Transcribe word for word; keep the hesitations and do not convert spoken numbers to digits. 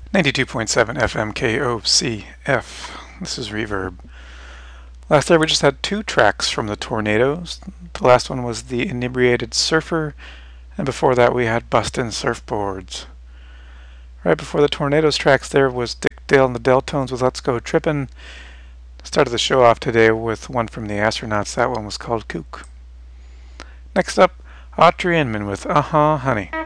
ninety-two point seven F M K O C F. This is Reverb. Last year we just had two tracks from the Tornadoes. The last one was The Inebriated Surfer, and before that we had Bustin' Surfboards. Right before the Tornadoes tracks there was Dick Dale and the Deltones with Let's Go Trippin'. Started the show off today with one from the Astronauts. That one was called Kook. Next up, Autry Inman with Uh-Huh Honey.